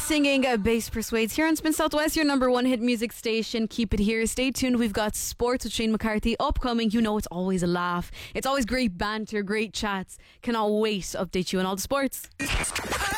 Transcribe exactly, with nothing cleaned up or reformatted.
singing uh, Bass Persuades here on Spin Southwest, your number one hit music station. Keep it here. Stay tuned. We've got sports with Shane McCarthy upcoming. You know it's always a laugh. It's always great banter, great chats. Cannot wait to update you on all the sports.